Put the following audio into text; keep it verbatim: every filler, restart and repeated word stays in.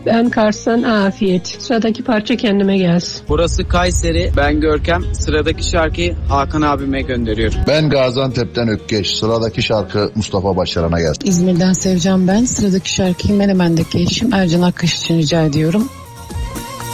Ben Kars'tan Afiyet. Sıradaki parça kendime gelsin. Burası Kayseri, ben Görkem. Sıradaki şarkıyı Hakan abime gönderiyorum. Ben Gaziantep'ten Ökkeş. Sıradaki şarkı Mustafa Başaran'a gelsin. İzmir'den Sevcan ben. Sıradaki şarkıyı Menemen'deki eşim Ercan Akkaş için rica ediyorum.